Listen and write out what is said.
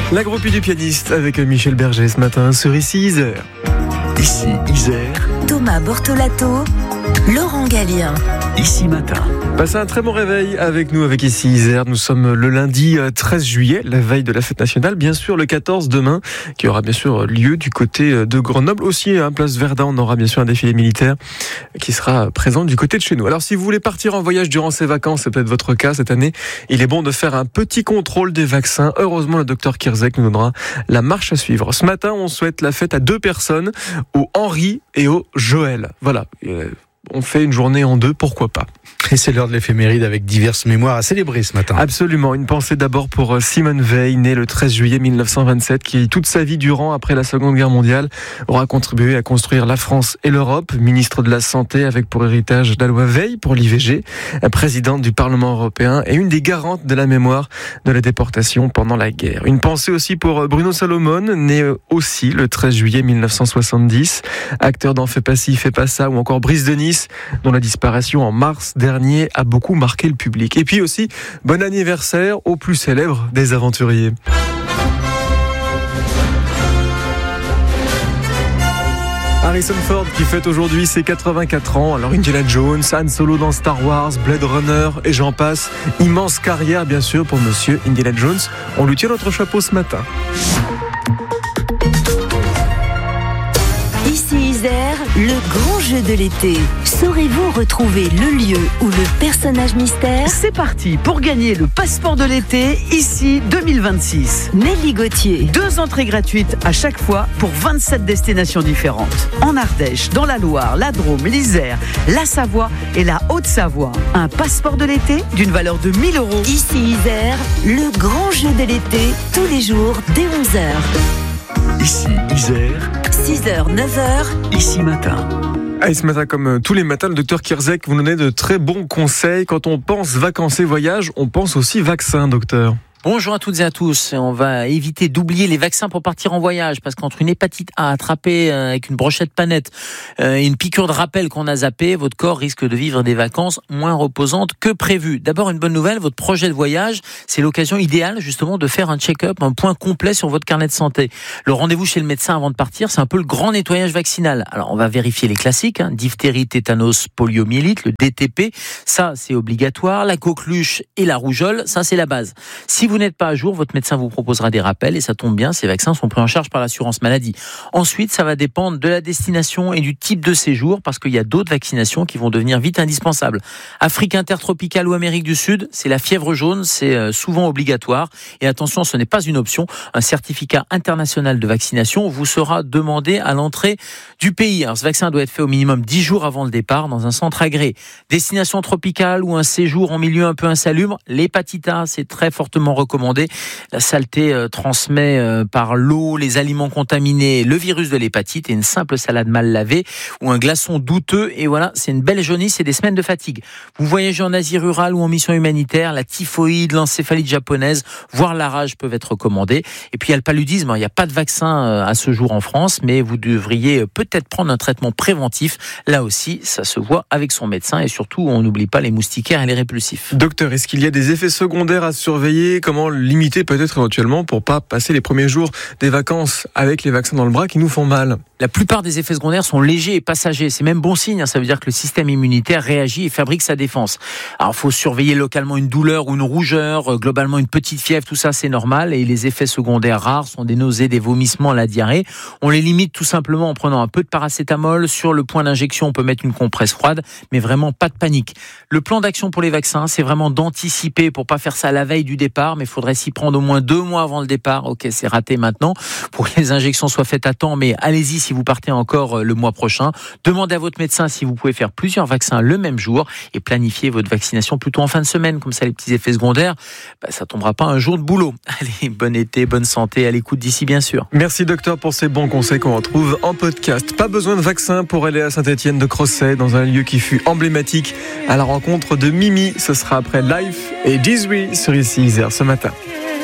La groupie du pianiste avec Michel Berger ce matin sur Ici Isère. Ici Isère. Thomas Bortolato, Laurent Gallien. Ici Matin. Passez un très bon réveil avec nous, avec Ici Isère. Nous sommes le lundi 13 juillet, la veille de la fête nationale. Bien sûr, le 14 demain, qui aura bien sûr lieu du côté de Grenoble. Aussi, à Place Verdun, on aura bien sûr un défilé militaire qui sera présent du côté de chez nous. Alors, si vous voulez partir en voyage durant ces vacances, c'est peut-être votre cas cette année, il est bon de faire un petit contrôle des vaccins. Heureusement, le docteur Kirzek nous donnera la marche à suivre. Ce matin, on souhaite la fête à 2 personnes, au Henri et au Joël. Voilà. On fait une journée en 2, pourquoi pas. Et c'est l'heure de l'éphéméride avec diverses mémoires à célébrer ce matin. Absolument. Une pensée d'abord pour Simone Veil, née le 13 juillet 1927, qui toute sa vie durant, après la Seconde Guerre mondiale, aura contribué à construire la France et l'Europe. Ministre de la Santé avec pour héritage la loi Veil pour l'IVG, présidente du Parlement européen et une des garantes de la mémoire de la déportation pendant la guerre. Une pensée aussi pour Bruno Salomon, né aussi le 13 juillet 1970, acteur dans Fais pas ci, fais pas ça, ou encore Brise de Nice, dont la disparition en mars dernier a beaucoup marqué le public. Et puis aussi, bon anniversaire au plus célèbre des aventuriers. Harrison Ford qui fête aujourd'hui ses 84 ans. Alors Indiana Jones, Han Solo dans Star Wars, Blade Runner et j'en passe. Immense carrière bien sûr pour monsieur Indiana Jones. On lui tient notre chapeau ce matin. Ici Isère, le grand jeu de l'été. Saurez-vous retrouver le lieu ou le personnage mystère? C'est parti pour gagner le passeport de l'été, ici 2026. Nelly Gauthier. 2 entrées gratuites à chaque fois pour 27 destinations différentes. En Ardèche, dans la Loire, la Drôme, l'Isère, la Savoie et la Haute-Savoie. Un passeport de l'été d'une valeur de 1 000 €. Ici Isère, le grand jeu de l'été, tous les jours dès 11h. Ici Isère. 6h, 9h. Ici Matin. Et ce matin, comme tous les matins, le docteur Kirzek vous donnait de très bons conseils. Quand on pense vacances et voyages, on pense aussi vaccins, docteur. Bonjour à toutes et à tous. On va éviter d'oublier les vaccins pour partir en voyage parce qu'entre une hépatite A attrapée avec une brochette panette et une piqûre de rappel qu'on a zappé, votre corps risque de vivre des vacances moins reposantes que prévu. D'abord, une bonne nouvelle, votre projet de voyage, c'est l'occasion idéale justement de faire un check-up, un point complet sur votre carnet de santé. Le rendez-vous chez le médecin avant de partir, c'est un peu le grand nettoyage vaccinal. Alors, on va vérifier les classiques, diphtérie, tétanos, poliomyélite, le DTP, ça c'est obligatoire. La coqueluche et la rougeole, ça c'est la base. Si vous n'êtes pas à jour, votre médecin vous proposera des rappels et ça tombe bien, ces vaccins sont pris en charge par l'assurance maladie. Ensuite, ça va dépendre de la destination et du type de séjour parce qu'il y a d'autres vaccinations qui vont devenir vite indispensables. Afrique intertropicale ou Amérique du Sud, c'est la fièvre jaune, c'est souvent obligatoire. Et attention, ce n'est pas une option. Un certificat international de vaccination vous sera demandé à l'entrée du pays. Alors, ce vaccin doit être fait au minimum 10 jours avant le départ dans un centre agréé. Destination tropicale ou un séjour en milieu un peu insalubre, l'hépatite A, c'est très fortement recommandé. La saleté transmet par l'eau, les aliments contaminés, le virus de l'hépatite et une simple salade mal lavée ou un glaçon douteux. Et voilà, c'est une belle jaunisse et des semaines de fatigue. Vous voyagez en Asie rurale ou en mission humanitaire, la typhoïde, l'encéphalite japonaise, voire la rage peuvent être recommandés. Et puis il y a le paludisme. Il n'y a pas de vaccin à ce jour en France, mais vous devriez peut-être prendre un traitement préventif. Là aussi, ça se voit avec son médecin et surtout, on n'oublie pas les moustiquaires et les répulsifs. Docteur, est-ce qu'il y a des effets secondaires à surveiller? Comment limiter peut-être éventuellement pour pas passer les premiers jours des vacances avec les vaccins dans le bras qui nous font mal? La plupart des effets secondaires sont légers et passagers. C'est même bon signe. Ça veut dire que le système immunitaire réagit et fabrique sa défense. Alors, il faut surveiller localement une douleur ou une rougeur, globalement une petite fièvre, tout ça c'est normal. Et les effets secondaires rares sont des nausées, des vomissements, la diarrhée. On les limite tout simplement en prenant un peu de paracétamol. Sur le point d'injection, on peut mettre une compresse froide, mais vraiment pas de panique. Le plan d'action pour les vaccins, c'est vraiment d'anticiper pour pas faire ça la veille du départ, mais il faudrait s'y prendre au moins 2 mois avant le départ. Ok, c'est raté maintenant pour que les injections soient faites à temps, mais allez-y si vous partez encore le mois prochain. Demandez à votre médecin si vous pouvez faire plusieurs vaccins le même jour et planifiez votre vaccination plutôt en fin de semaine. Comme ça, les petits effets secondaires, ça tombera pas un jour de boulot. Allez, bon été, bonne santé, à l'écoute d'ici bien sûr. Merci docteur pour ces bons conseils qu'on retrouve en podcast. Pas besoin de vaccin pour aller à Saint-Étienne de Crozet, dans un lieu qui fut emblématique à la rencontre de Mimi. Ce sera après Life et Dizzy sur Ici Isère ce matin.